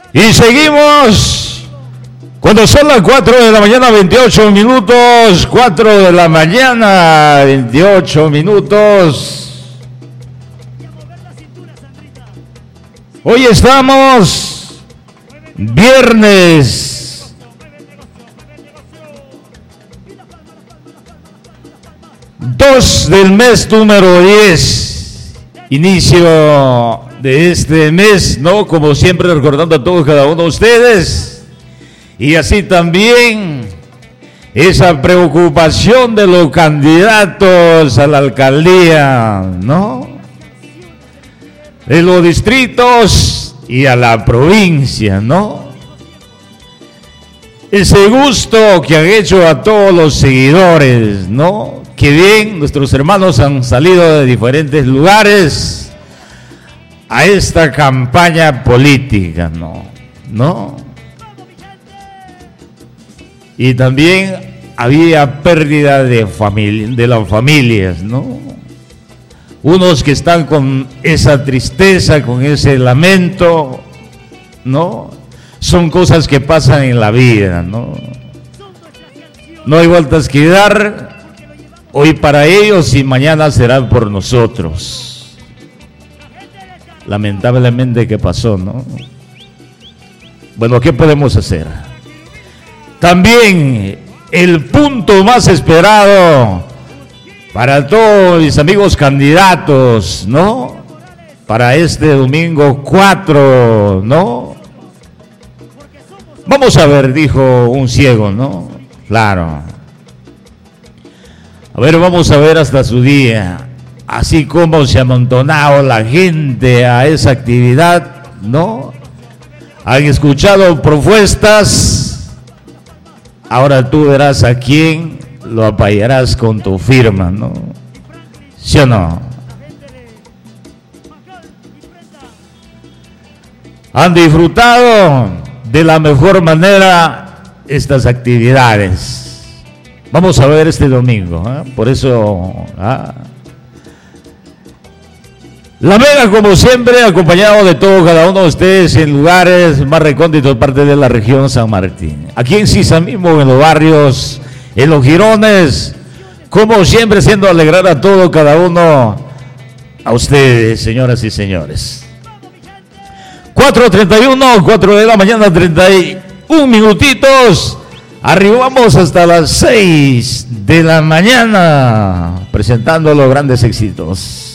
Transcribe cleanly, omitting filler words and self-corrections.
Y seguimos cuando son las 4 de la mañana, 28 minutos. 4 de la mañana, 28 minutos. Hoy estamos viernes 2 del mes número 10. Inicio de este mes, ¿no? Como siempre, recordando a todos, cada uno de ustedes. Y así también esa preocupación de los candidatos a la alcaldía, ¿no? De los distritos y a la provincia, ¿no? Ese gusto que han hecho a todos los seguidores, ¿no? Que bien, nuestros hermanos han salido de diferentes lugares a esta campaña política, ¿no? Y también había pérdida de las familias, ¿no? Unos que están con esa tristeza, con ese lamento, ¿no? Son cosas que pasan en la vida, ¿no? No hay vueltas que dar, hoy para ellos y mañana será por nosotros. Lamentablemente que pasó, ¿no? Bueno, ¿qué podemos hacer? También el punto más esperado para todos mis amigos candidatos, ¿no? Para este domingo 4, ¿no? Vamos a ver, dijo un ciego, ¿no? Claro. A ver, vamos a ver hasta su día. Así como se ha amontonado la gente a esa actividad, ¿no? Han escuchado propuestas. Ahora tú verás a quién lo apoyarás con tu firma, ¿no? ¿Sí o no? Han disfrutado de la mejor manera estas actividades. Vamos a ver este domingo, ¿eh? Por eso... La Mega, como siempre, acompañado de todo cada uno de ustedes en lugares más recónditos, parte de la región San Martín. Aquí en Sisa mismo, en los barrios, en los jirones, como siempre, siendo alegrar a todo cada uno, a ustedes, señoras y señores. 4:31, 4 de la mañana, 31 minutitos. Arribamos hasta las 6 de la mañana, presentando los grandes éxitos.